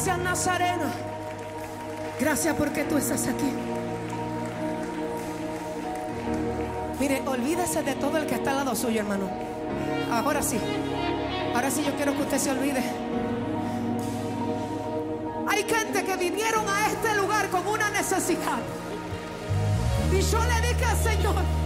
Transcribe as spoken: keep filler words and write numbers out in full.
Gracias, Nazareno. Gracias porque tú estás aquí. Mire, olvídese de todo el que está al lado suyo, hermano. Ahora sí. Ahora sí yo quiero que usted se olvide. Hay gente que vinieron a este lugar con una necesidad. Y yo le dije al Señor: